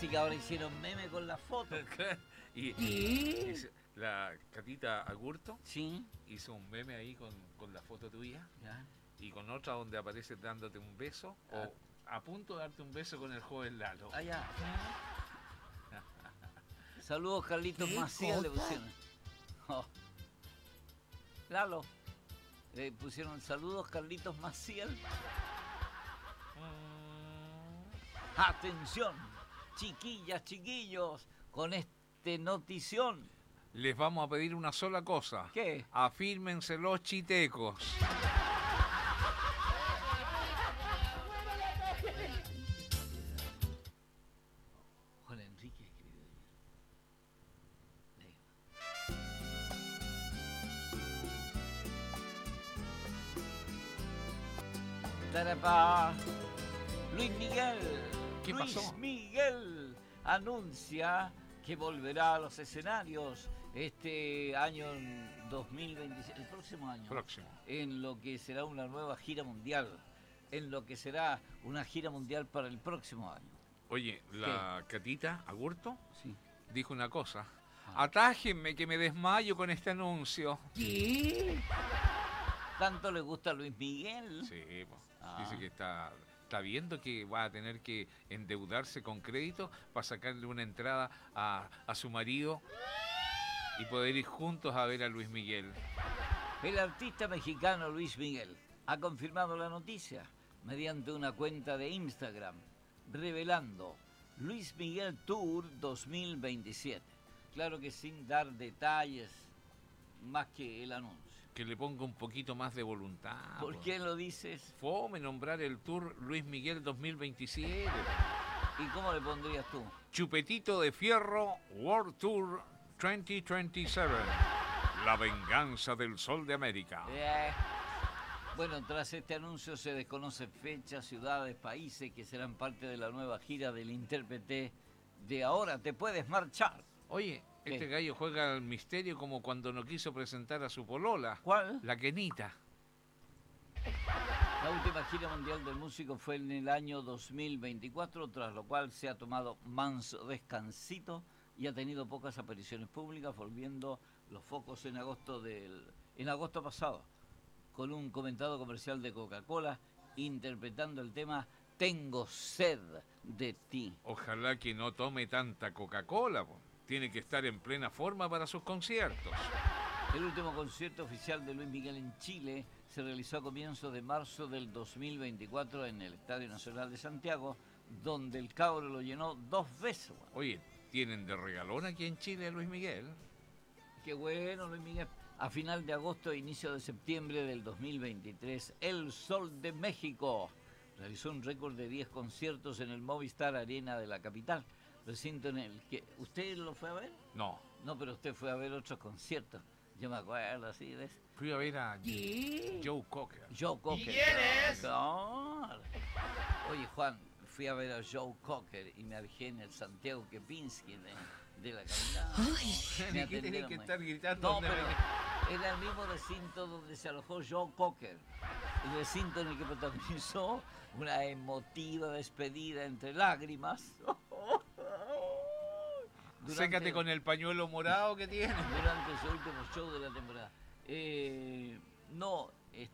sí que ahora hicieron meme con la foto. y ¿Qué? la Catita Agurto Sí. hizo un meme ahí con la foto tuya Ya. y con otra donde aparece dándote un beso o a punto de darte un beso con el joven Lalo. Allá. Saludos, Carlitos Macías, le pusieron. Oh. Lalo. Le pusieron saludos, Carlitos Maciel. Atención, chiquillas, chiquillos, con este notición. Les vamos a pedir una sola cosa. ¿Qué? Afírmense los chitecos. Juan Enrique escribió bien. Tarapá. Luis Miguel. ¿Qué pasó? Luis Miguel anuncia que volverá a los escenarios este año 2027, el próximo año. Próximo. En lo que será una nueva gira mundial. En lo que será una gira mundial para el próximo año. Oye, la Catita Agurto Sí. dijo una cosa. Atájenme que me desmayo con este anuncio. ¿Qué? ¿Tanto le gusta a Luis Miguel? Sí, po. Ah. Dice que está viendo que va a tener que endeudarse con crédito para sacarle una entrada a su marido y poder ir juntos a ver a Luis Miguel. El artista mexicano Luis Miguel ha confirmado la noticia mediante una cuenta de Instagram, revelando Luis Miguel Tour 2027. Claro que sin dar detalles más que el anuncio. Que le ponga un poquito más de voluntad. ¿Por po. qué lo dices? Fome nombrar el tour Luis Miguel 2027. ¿Y cómo le pondrías tú? Chupetito de Fierro World Tour 2027. La venganza del Sol de América. Bueno, tras este anuncio se desconocen fechas, ciudades, países que serán parte de la nueva gira del intérprete de Ahora te puedes marchar. Oye, este ¿Qué? gallo juega al misterio como cuando no quiso presentar a su polola. ¿Cuál? La Kenita. La última gira mundial del músico fue en el año 2024, tras lo cual se ha tomado manso descansito y ha tenido pocas apariciones públicas, volviendo los focos en agosto pasado, con un comentado comercial de Coca-Cola interpretando el tema Tengo sed de ti. Ojalá que no tome tanta Coca-Cola, po. Tiene que estar en plena forma para sus conciertos. El último concierto oficial de Luis Miguel en Chile se realizó a comienzos de marzo del 2024 en el Estadio Nacional de Santiago, donde el cabro lo llenó 2 veces. Bueno. Oye, ¿tienen de regalón aquí en Chile a Luis Miguel? Qué bueno, Luis Miguel. A final de agosto e inicio de septiembre del 2023, El Sol de México realizó un récord de 10 conciertos en el Movistar Arena de la capital, recinto en el que... ¿Usted lo fue a ver? No. No, pero usted fue a ver otros conciertos. Yo me acuerdo así de eso. Fui a ver a ¿Qué? Joe Cocker. Joe Cocker. ¿Y quién es? Claro. Oye, Juan, fui a ver a Joe Cocker y me alejé en el Santiago Kempinski de la capital. Me ¿Qué tenés atendieron que muy- estar gritando? No, ¿Dónde pero me- era el mismo recinto donde se alojó Joe Cocker. El recinto en el que protagonizó una emotiva despedida entre lágrimas. Sécate con el pañuelo morado que tiene. Durante su último show de la temporada. No,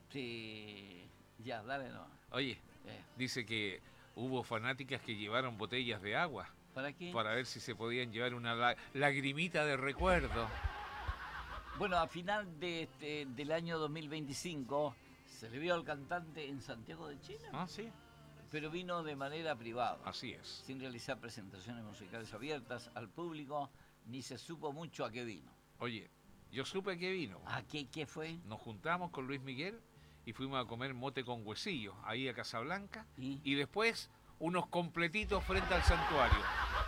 ya, dale no. Oye, dice que hubo fanáticas que llevaron botellas de agua ¿Para qué? para ver si se podían llevar una lagrimita de recuerdo. Bueno, a final del año 2025 se le vio al cantante en Santiago de Chile, Ah, sí. pero vino de manera privada, Así es. sin realizar presentaciones musicales abiertas al público, ni se supo mucho a qué vino. Oye, yo supe que vino. ¿A qué fue? Nos juntamos con Luis Miguel y fuimos a comer mote con huesillo ahí a Casablanca ¿Y? y después unos completitos frente al santuario.